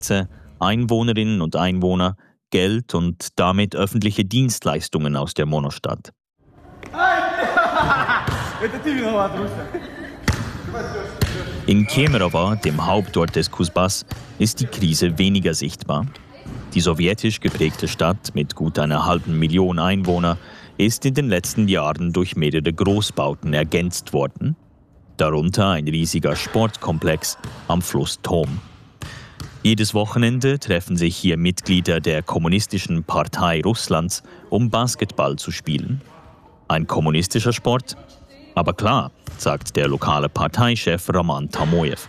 Einwohnerinnen und Einwohner, Geld und damit öffentliche Dienstleistungen aus der Monostadt. In Kemerovo, dem Hauptort des Kusbass, ist die Krise weniger sichtbar. Die sowjetisch geprägte Stadt mit gut einer halben Million Einwohnern ist in den letzten Jahren durch mehrere Großbauten ergänzt worden. Darunter ein riesiger Sportkomplex am Fluss Tom. Jedes Wochenende treffen sich hier Mitglieder der Kommunistischen Partei Russlands, um Basketball zu spielen. Ein kommunistischer Sport? Aber klar, sagt der lokale Parteichef Roman Tamojew.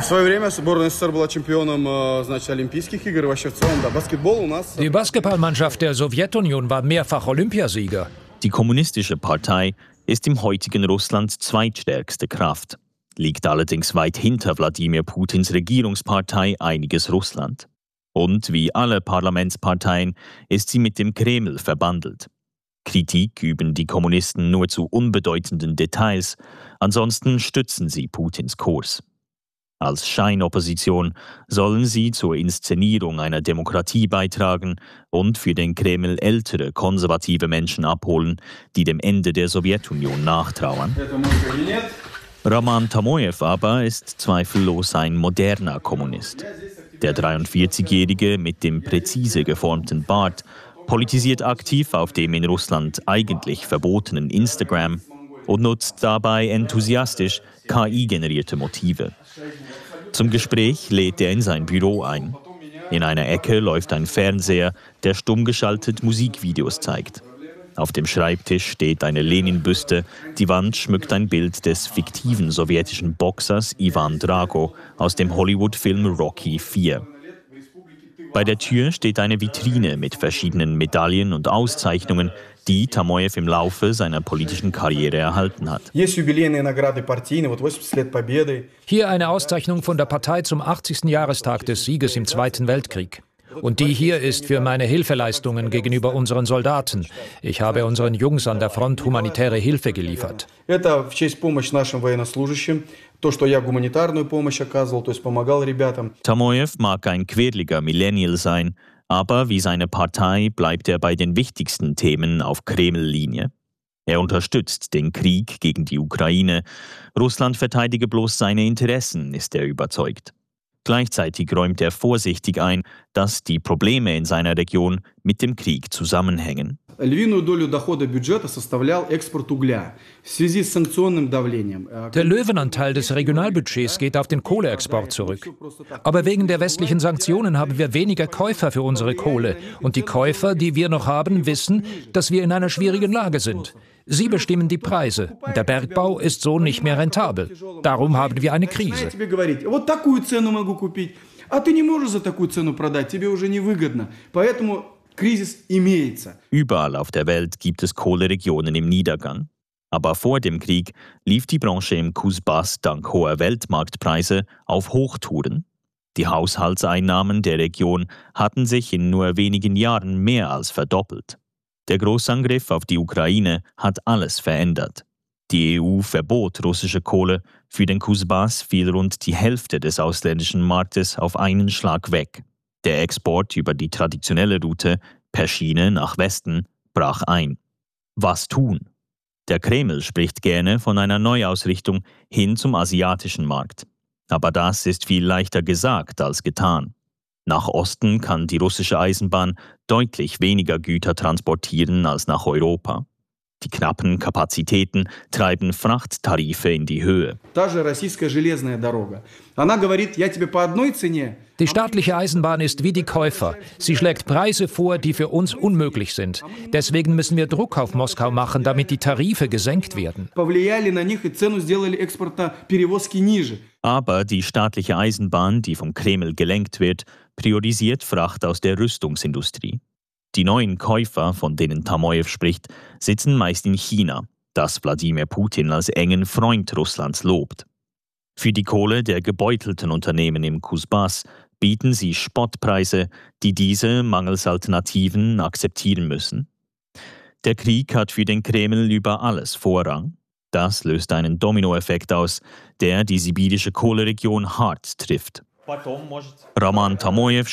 Die Basketballmannschaft der Sowjetunion war mehrfach Olympiasieger. Die kommunistische Partei ist im heutigen Russland zweitstärkste Kraft, liegt allerdings weit hinter Wladimir Putins Regierungspartei Einiges Russland. Und wie alle Parlamentsparteien ist sie mit dem Kreml verbandelt. Kritik üben die Kommunisten nur zu unbedeutenden Details, ansonsten stützen sie Putins Kurs. Als Scheinopposition sollen sie zur Inszenierung einer Demokratie beitragen und für den Kreml ältere konservative Menschen abholen, die dem Ende der Sowjetunion nachtrauern. Roman Tamojew aber ist zweifellos ein moderner Kommunist. Der 43-Jährige mit dem präzise geformten Bart politisiert aktiv auf dem in Russland eigentlich verbotenen Instagram und nutzt dabei enthusiastisch KI-generierte Motive. Zum Gespräch lädt er in sein Büro ein. In einer Ecke läuft ein Fernseher, der stumm geschaltet Musikvideos zeigt. Auf dem Schreibtisch steht eine Lenin-Büste, die Wand schmückt ein Bild des fiktiven sowjetischen Boxers Ivan Drago aus dem Hollywood-Film Rocky IV. Bei der Tür steht eine Vitrine mit verschiedenen Medaillen und Auszeichnungen, die Tamojew im Laufe seiner politischen Karriere erhalten hat. Hier eine Auszeichnung von der Partei zum 80. Jahrestag des Sieges im Zweiten Weltkrieg. Und die hier ist für meine Hilfeleistungen gegenüber unseren Soldaten. Ich habe unseren Jungs an der Front humanitäre Hilfe geliefert. Tamojew mag ein quirliger Millennial sein, aber wie seine Partei bleibt er bei den wichtigsten Themen auf Kreml-Linie. Er unterstützt den Krieg gegen die Ukraine. Russland verteidige bloß seine Interessen, ist er überzeugt. Gleichzeitig räumt er vorsichtig ein, dass die Probleme in seiner Region mit dem Krieg zusammenhängen. Der Löwenanteil des Regionalbudgets geht auf den Kohleexport zurück. Aber wegen der westlichen Sanktionen haben wir weniger Käufer für unsere Kohle. Und die Käufer, die wir noch haben, wissen, dass wir in einer schwierigen Lage sind. Sie bestimmen die Preise. Der Bergbau ist so nicht mehr rentabel. Darum haben wir eine Krise. Überall auf der Welt gibt es Kohleregionen im Niedergang. Aber vor dem Krieg lief die Branche im Kusbass dank hoher Weltmarktpreise auf Hochtouren. Die Haushaltseinnahmen der Region hatten sich in nur wenigen Jahren mehr als verdoppelt. Der Großangriff auf die Ukraine hat alles verändert. Die EU verbot russische Kohle. Für den Kusbass fiel rund die Hälfte des ausländischen Marktes auf einen Schlag weg. Der Export über die traditionelle Route per Schiene nach Westen brach ein. Was tun? Der Kreml spricht gerne von einer Neuausrichtung hin zum asiatischen Markt. Aber das ist viel leichter gesagt als getan. Nach Osten kann die russische Eisenbahn deutlich weniger Güter transportieren als nach Europa. Die knappen Kapazitäten treiben Frachttarife in die Höhe. Die staatliche Eisenbahn ist wie die Käufer. Sie schlägt Preise vor, die für uns unmöglich sind. Deswegen müssen wir Druck auf Moskau machen, damit die Tarife gesenkt werden. Aber die staatliche Eisenbahn, die vom Kreml gelenkt wird, priorisiert Fracht aus der Rüstungsindustrie. Die neuen Käufer, von denen Tamojew spricht, sitzen meist in China, das Wladimir Putin als engen Freund Russlands lobt. Für die Kohle der gebeutelten Unternehmen im Kusbass bieten sie Spottpreise, die diese mangels Alternativen akzeptieren müssen. Der Krieg hat für den Kreml über alles Vorrang. Das löst einen Dominoeffekt aus, der die sibirische Kohleregion hart trifft. Raman Tamojew